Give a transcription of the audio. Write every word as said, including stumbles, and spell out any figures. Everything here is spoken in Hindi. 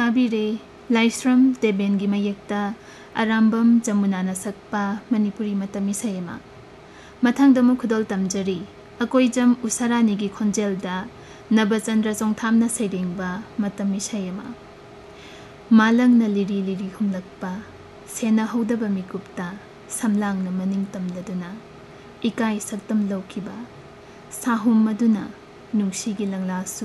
ताबीरे लाइस्रम देबेन की मयेक्ता अरामबम जमुना सकपा मणिपुरी मतमी सैमा मथांगदमु खुदोल तमजरी अकोइजम उसारानी की खोंजेलदा नबचंद्र चोंथामना सैरेंगबा मतमी सैमा मालंगना लिरी लिरी हुमलकपा सेना हौदबा मिकुप्ता समलांगना मनिंग तमददुना इकाई सक्तम लौखिबा साहुम मदुना नुंगसीगी लंगलासु